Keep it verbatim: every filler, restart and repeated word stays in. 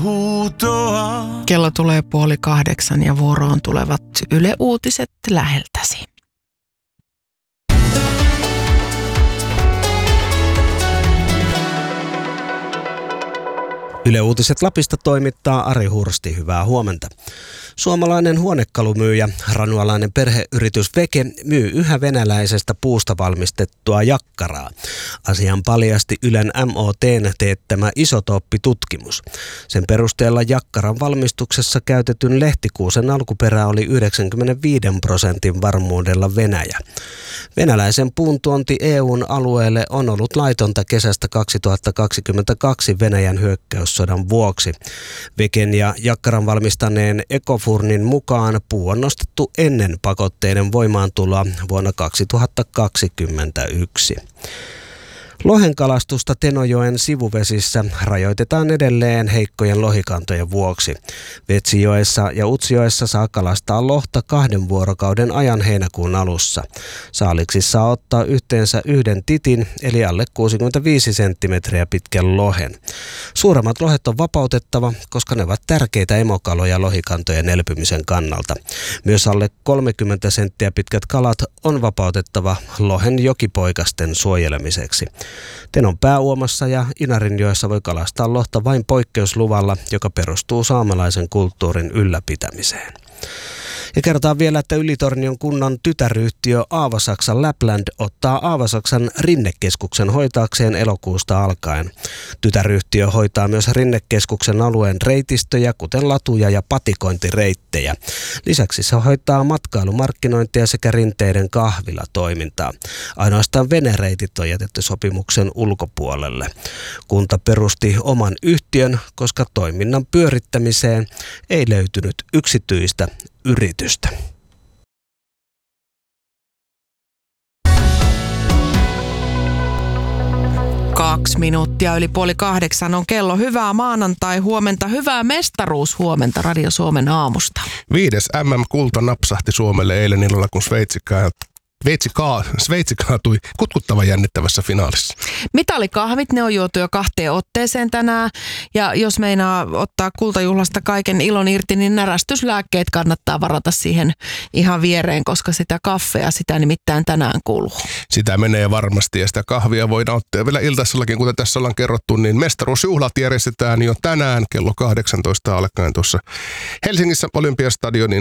Huutoa. Kello tulee puoli kahdeksan ja vuoroon tulevat Yle Uutiset läheltäsi. Yle Uutiset Lapista toimittaa Ari Hursti. Hyvää huomenta. Suomalainen huonekalumyyjä, ranualainen perheyritys Veke, myy yhä venäläisestä puusta valmistettua jakkaraa. Asian paljasti Ylen M O T:n teettämä isotooppitutkimus. Sen perusteella jakkaran valmistuksessa käytetyn lehtikuusen alkuperä oli yhdeksänkymmentäviisi prosentin varmuudella Venäjä. Venäläisen puun tuonti E U:n alueelle on ollut laitonta kesästä kaksituhattakaksikymmentäkaksi Venäjän hyökkäyssodan vuoksi. Veken ja jakkaran valmistaneen Ecofurnin mukaan puu on nostettu ennen pakotteiden voimaantuloa vuonna kaksituhattakaksikymmentäyksi. Lohenkalastusta Tenojoen sivuvesissä rajoitetaan edelleen heikkojen lohikantojen vuoksi. Vetsijoessa ja Utsjoessa saa kalastaa lohta kahden vuorokauden ajan heinäkuun alussa. Saaliksi saa ottaa yhteensä yhden titin, eli alle kuusikymmentäviisi senttimetriä pitkän lohen. Suuremmat lohet on vapautettava, koska ne ovat tärkeitä emokaloja lohikantojen elpymisen kannalta. Myös alle kolmekymmentä senttiä pitkät kalat on vapautettava lohen jokipoikasten suojelemiseksi. Tenon pääuomassa ja Inarinjoessa voi kalastaa lohta vain poikkeusluvalla, joka perustuu saamelaisen kulttuurin ylläpitämiseen. Ja kerrotaan vielä, että Ylitornion kunnan tytäryhtiö Aavasaksan Lapland ottaa Aavasaksan rinnekeskuksen hoitaakseen elokuusta alkaen. Tytäryhtiö hoitaa myös rinnekeskuksen alueen reitistöjä, kuten latuja ja patikointireittejä. Lisäksi se hoitaa matkailumarkkinointia sekä rinteiden kahvilatoimintaa. Ainoastaan venereitit on jätetty sopimuksen ulkopuolelle. Kunta perusti oman yhtiön, koska toiminnan pyörittämiseen ei löytynyt yksityistä yritystä. Kaksi minuuttia yli puoli kahdeksan on kello. Hyvää maanantai huomenta, hyvää mestaruus huomenta Radio Suomen aamusta. Viides M M-kulta napsahti Suomelle eilen illalla, kun Sveitsi Sveitsi, kaa, Sveitsi kaatui kutkuttavan jännittävässä finaalissa. Mitalikahvit, ne on juotu jo kahteen otteeseen tänään. Ja jos meinaa ottaa kultajuhlasta kaiken ilon irti, niin närästyslääkkeet kannattaa varata siihen ihan viereen, koska sitä kaffea, sitä nimittäin tänään kuluu. Sitä menee varmasti ja sitä kahvia voidaan ottaa vielä iltaisellakin, kuten tässä ollaan kerrottu, niin mestaruusjuhlat järjestetään jo tänään kello kahdeksantoista alkaen tuossa Helsingissä Olympiastadionin